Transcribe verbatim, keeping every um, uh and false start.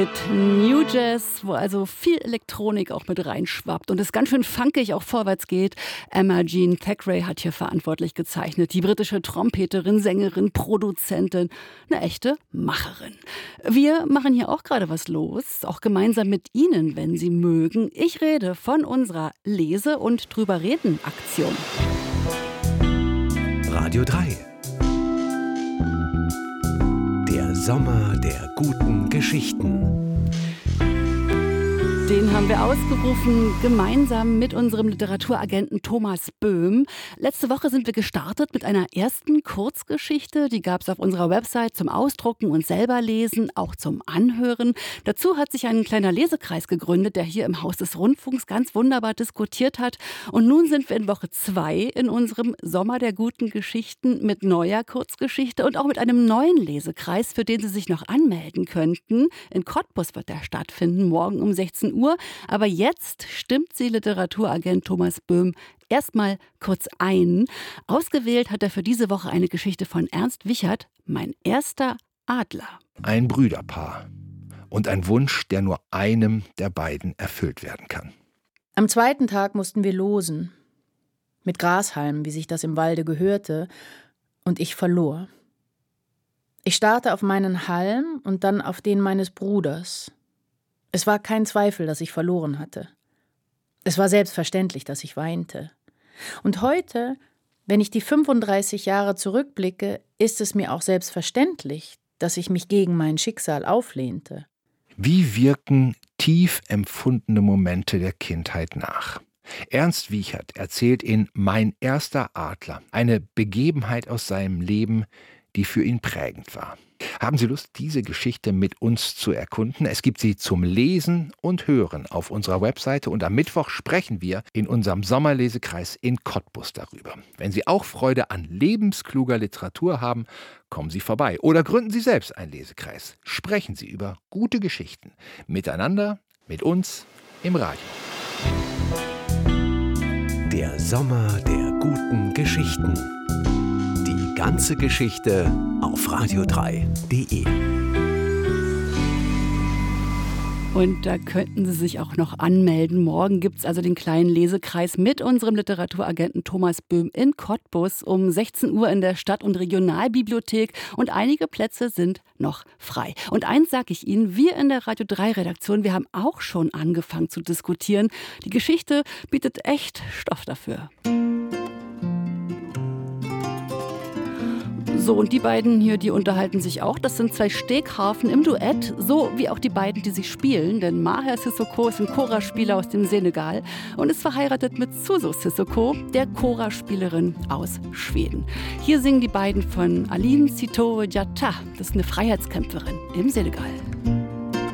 Mit New Jazz, wo also viel Elektronik auch mit reinschwappt und es ganz schön funkig auch vorwärts geht. Emma Jean Thackeray hat hier verantwortlich gezeichnet. Die britische Trompeterin, Sängerin, Produzentin, eine echte Macherin. Wir machen hier auch gerade was los, auch gemeinsam mit Ihnen, wenn Sie mögen. Ich rede von unserer Lese- und Drüber-Reden-Aktion. Radio drei. Der Sommer der guten Geschichten. Den haben wir ausgerufen, gemeinsam mit unserem Literaturagenten Thomas Böhm. Letzte Woche sind wir gestartet mit einer ersten Kurzgeschichte. Die gab es auf unserer Website zum Ausdrucken und selber lesen, auch zum Anhören. Dazu hat sich ein kleiner Lesekreis gegründet, der hier im Haus des Rundfunks ganz wunderbar diskutiert hat. Und nun sind wir in Woche zwei in unserem Sommer der guten Geschichten mit neuer Kurzgeschichte und auch mit einem neuen Lesekreis, für den Sie sich noch anmelden könnten. In Cottbus wird der stattfinden, morgen um sechzehn Uhr. Aber jetzt stimmt Sie Literaturagent Thomas Böhm erstmal kurz ein. Ausgewählt hat er für diese Woche eine Geschichte von Ernst Wiechert, Mein erster Adler. Ein Brüderpaar und ein Wunsch, der nur einem der beiden erfüllt werden kann. Am zweiten Tag mussten wir losen. Mit Grashalmen, wie sich das im Walde gehörte, und ich verlor. Ich starrte auf meinen Halm und dann auf den meines Bruders. Es war kein Zweifel, dass ich verloren hatte. Es war selbstverständlich, dass ich weinte. Und heute, wenn ich die fünfunddreißig Jahre zurückblicke, ist es mir auch selbstverständlich, dass ich mich gegen mein Schicksal auflehnte. Wie wirken tief empfundene Momente der Kindheit nach? Ernst Wiechert erzählt in Mein erster Adler eine Begebenheit aus seinem Leben, die für ihn prägend war. Haben Sie Lust, diese Geschichte mit uns zu erkunden? Es gibt sie zum Lesen und Hören auf unserer Webseite und am Mittwoch sprechen wir in unserem Sommerlesekreis in Cottbus darüber. Wenn Sie auch Freude an lebenskluger Literatur haben, kommen Sie vorbei oder gründen Sie selbst einen Lesekreis. Sprechen Sie über gute Geschichten miteinander, mit uns im Radio. Der Sommer der guten Geschichten. Die ganze Geschichte auf radio drei punkt de. Und da könnten Sie sich auch noch anmelden. Morgen gibt es also den kleinen Lesekreis mit unserem Literaturagenten Thomas Böhm in Cottbus um sechzehn Uhr in der Stadt- und Regionalbibliothek. Und einige Plätze sind noch frei. Und eins sage ich Ihnen, wir in der Radio drei Redaktion, wir haben auch schon angefangen zu diskutieren. Die Geschichte bietet echt Stoff dafür. So, und die beiden hier, die unterhalten sich auch. Das sind zwei Stegharfen im Duett, so wie auch die beiden, die sie spielen. Denn Maher Sissoko ist ein Chora-Spieler aus dem Senegal und ist verheiratet mit Suso Sissoko, der Chora-Spielerin aus Schweden. Hier singen die beiden von Aline Sitoé Diatta. Das ist eine Freiheitskämpferin im Senegal.